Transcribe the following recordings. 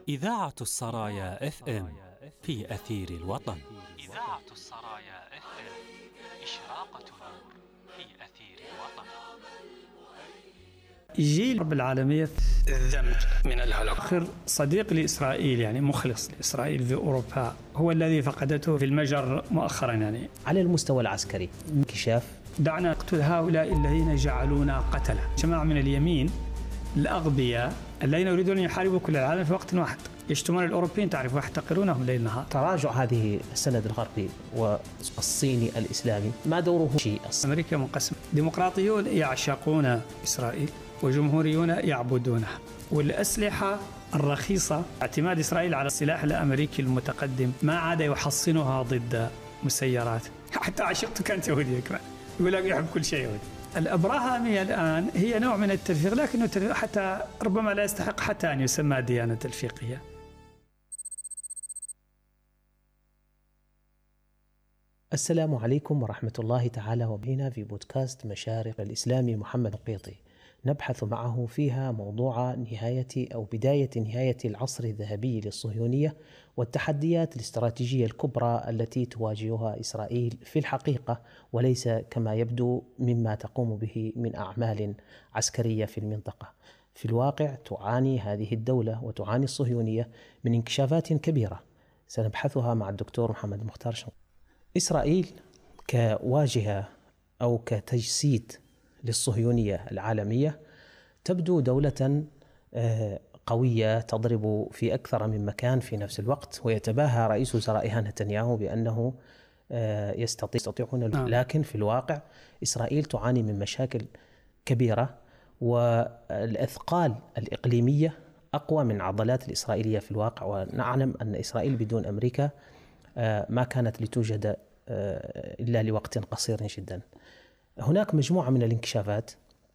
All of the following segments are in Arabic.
إذاعة السرايا FM في أثير الوطن. إذاعة السرايا FM إشراقة نور في أثير الوطن. جيل الحرب العالمية الذنب من الهولوكوست. آخر صديق لإسرائيل، يعني مخلص لإسرائيل في أوروبا، هو الذي فقدته في المجر مؤخرا. يعني على المستوى العسكري انكشاف. دعنا نقتل هؤلاء الذين جعلونا قتلة. جماعة من اليمين الأغبياء الذين يريدون أن يحاربوا كل العالم في وقت واحد، يشتمون الأوروبيين، تعرف، ويحتقرونهم ليل نهار. تراجع هذه السند الغربي والصيني الإسلامي ما دوره شيء أصلا. أمريكا منقسمة، ديمقراطيون يعشقون إسرائيل وجمهوريون يعبدونها، والأسلحة الرخيصة، اعتماد إسرائيل على السلاح الأمريكي المتقدم ما عاد يحصنها ضد مسيرات. حتى عشيقته كانت يهودية كمان، يقول لك يحب كل شيء يهودي. الأبراهامية الآن هي نوع من التلفيق، لكنه التلفيق حتى ربما لا يستحق حتى أن يسمى ديانة تلفيقية. السلام عليكم ورحمة الله تعالى وبركاته. في بودكاست مشارق الإسلامي محمد القيطي نبحث معه فيها موضوع بداية نهاية العصر الذهبي للصهيونية والتحديات الاستراتيجية الكبرى التي تواجهها إسرائيل في الحقيقة، وليس كما يبدو مما تقوم به من أعمال عسكرية في المنطقة. في الواقع تعاني هذه الدولة وتعاني الصهيونية من انكشافات كبيرة سنبحثها مع الدكتور محمد المختار شنقيطي. إسرائيل كواجهة أو كتجسيد للصهيونية العالمية تبدو دولة قوية تضرب في أكثر من مكان في نفس الوقت، ويتباهى رئيس وزرائها نتنياهو بأنه يستطيعون، لكن في الواقع إسرائيل تعاني من مشاكل كبيرة، والأثقال الإقليمية أقوى من عضلات الإسرائيلية في الواقع. ونعلم أن إسرائيل بدون أمريكا ما كانت لتوجد إلا لوقت قصير جدا. هناك مجموعة من الانكشافات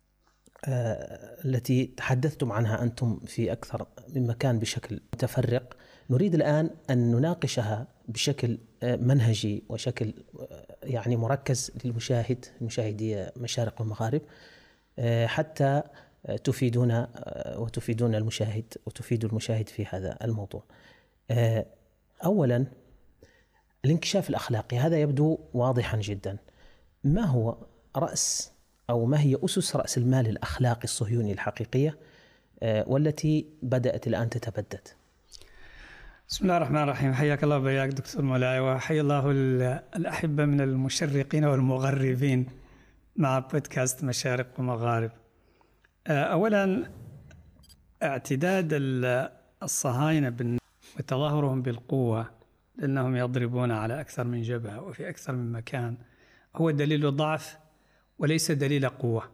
التي تحدثتم عنها أنتم في أكثر من مكان بشكل متفرق، نريد الآن أن نناقشها بشكل منهجي وشكل يعني مركز للمشاهدي مشارق ومغارب، حتى تفيدون وتفيدون المشاهد وتفيد المشاهد في هذا الموضوع. أولا، الانكشاف الأخلاقي هذا يبدو واضحا جدا. ما هو رأس أو ما هي أسس رأس المال الأخلاقي الصهيوني الحقيقية والتي بدأت الآن تتبدد؟ بسم الله الرحمن الرحيم. حياك الله وبياك دكتور مولاي، وحيا الله الأحبة من المشرقين والمغربين مع بودكاست مشارق ومغارب. أولا، اعتداد الصهاينة وتظاهرهم بالقوة لأنهم يضربون على أكثر من جبهة وفي أكثر من مكان هو دليل ضعف وليس دليل قوة.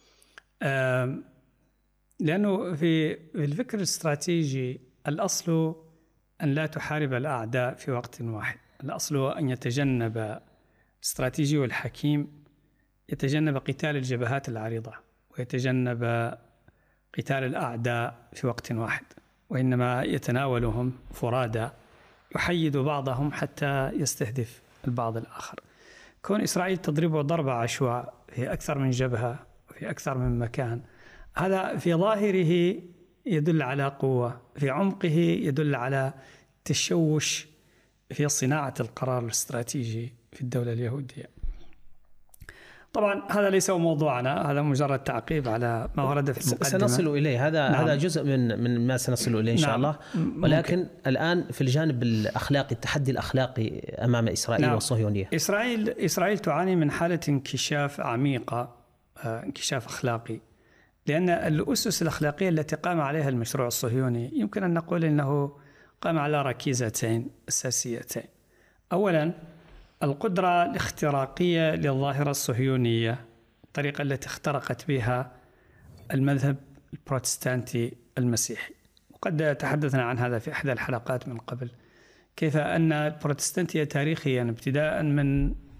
لأنه في الفكر الاستراتيجي الأصل أن لا تحارب الأعداء في وقت واحد. الأصل أن يتجنب الاستراتيجي والحكيم يتجنب قتال الجبهات العريضة ويتجنب قتال الأعداء في وقت واحد، وإنما يتناولهم فرادى، يحيد بعضهم حتى يستهدف البعض الآخر. كون إسرائيل تضرب ضربة عشواء في أكثر من جبهة وفي أكثر من مكان، هذا في ظاهره يدل على قوة، في عمقه يدل على تشوش في صناعة القرار الاستراتيجي في الدولة اليهودية. طبعا هذا ليس موضوعنا، هذا مجرد تعقيب على ما ورد في المقدمة. سنصل إليه، هذا جزء من ما سنصل إليه إن شاء الله. ولكن ممكن. الآن في الجانب الأخلاقي، التحدي الأخلاقي أمام إسرائيل والصهيونية. إسرائيل تعاني من حالة انكشاف عميقة، انكشاف أخلاقي، لأن الأسس الأخلاقية التي قام عليها المشروع الصهيوني يمكن أن نقول إنه قام على ركيزتين أساسيتين. أولا، القدرة الاختراقية للظاهرة الصهيونية، الطريقة التي اخترقت بها المذهب البروتستانتي المسيحي، وقد تحدثنا عن هذا في إحدى الحلقات من قبل، كيف أن البروتستانتية تاريخيا ابتداء من